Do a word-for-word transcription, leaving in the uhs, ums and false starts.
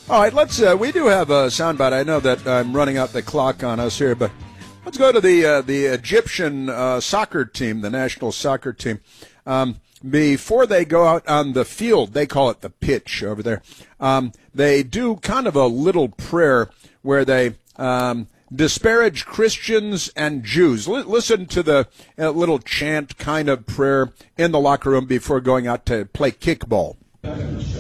All right, let's. Uh, we do have a soundbite. I know that I'm running out the clock on us here, but let's go to the uh, the Egyptian uh, soccer team, the national soccer team. Um, before they go out on the field, they call it the pitch over there. Um, they do kind of a little prayer where they um, disparage Christians and Jews. L- listen to the uh, little chant kind of prayer in the locker room before going out to play kickball.